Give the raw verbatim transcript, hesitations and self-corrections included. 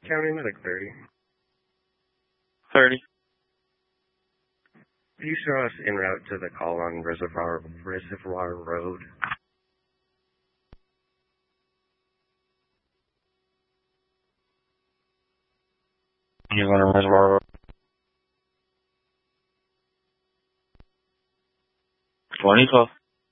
County Medic thirty. thirty. You show us en route to the call on Reservoir Reservoir Road. You want a Reservoir Road? twenty twelve.